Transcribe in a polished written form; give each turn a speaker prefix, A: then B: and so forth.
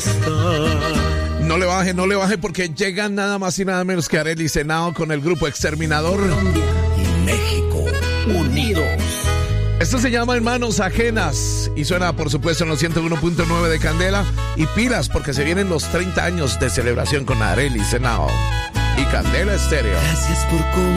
A: No le baje porque llegan nada más y nada menos que Arely Senao con el grupo Exterminador.
B: Colombia y México unidos.
A: Esto se llama Hermanos Ajenas y suena por supuesto en los 101.9 de Candela. Y pilas porque se vienen los 30 años de celebración con Arely Senao y Candela Estéreo.
B: Gracias por